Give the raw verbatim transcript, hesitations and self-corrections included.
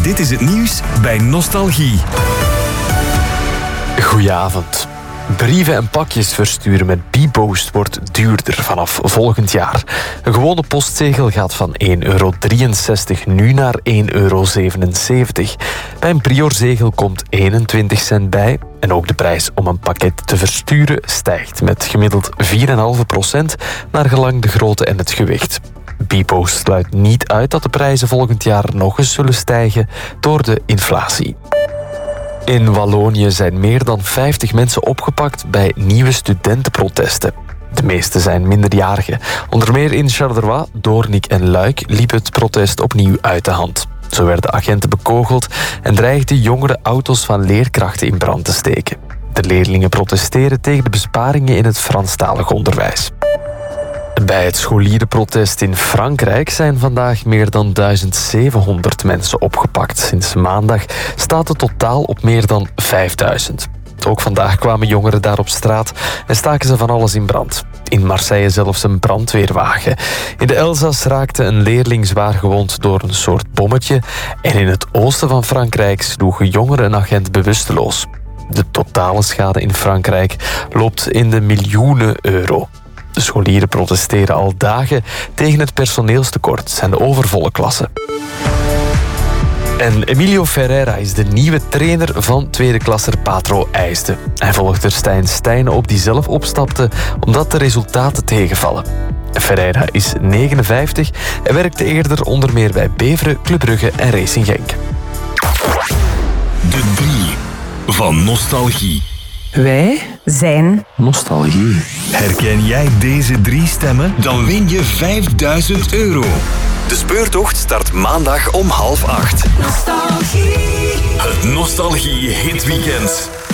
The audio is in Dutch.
Dit is het nieuws bij Nostalgie. Goedenavond. Brieven en pakjes versturen met Bpost wordt duurder vanaf volgend jaar. Een gewone postzegel gaat van één euro drieënzestig nu naar één euro zevenenzeventig. Bij een priorzegel komt eenentwintig cent bij. En ook de prijs om een pakket te versturen stijgt met gemiddeld vier komma vijf procent naar gelang de grootte en het gewicht. Bpost sluit niet uit dat de prijzen volgend jaar nog eens zullen stijgen door de inflatie. In Wallonië zijn meer dan vijftig mensen opgepakt bij nieuwe studentenprotesten. De meeste zijn minderjarigen. Onder meer in Charleroi, Doornik en Luik liep het protest opnieuw uit de hand. Zo werden agenten bekogeld en dreigden jongeren auto's van leerkrachten in brand te steken. De leerlingen protesteren tegen de besparingen in het Franstalig onderwijs. Bij het scholierenprotest in Frankrijk zijn vandaag meer dan duizend zevenhonderd mensen opgepakt. Sinds maandag staat het totaal op meer dan vijfduizend. Ook vandaag kwamen jongeren daar op straat en staken ze van alles in brand. In Marseille zelfs een brandweerwagen. In de Elzas raakte een leerling zwaar gewond door een soort bommetje. En in het oosten van Frankrijk sloegen jongeren een agent bewusteloos. De totale schade in Frankrijk loopt in de miljoenen euro. De scholieren protesteren al dagen tegen het personeelstekort en de overvolle klassen. En Emilio Ferreira is de nieuwe trainer van tweede klasser Patro IJsden. Hij volgt er Stijn Stijnen op die zelf opstapte omdat de resultaten tegenvallen. Ferreira is negenenvijftig en werkte eerder onder meer bij Beveren, Club Brugge en Racing Genk. De drie van Nostalgie. Wij zijn Nostalgie. Herken jij deze drie stemmen? Dan win je vijfduizend euro. De speurtocht start maandag om half acht. Nostalgie. Het Nostalgie Hitweekend.